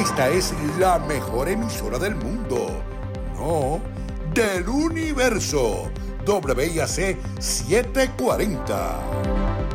esta es la mejor emisora del mundo. No, del universo. WIAC 740.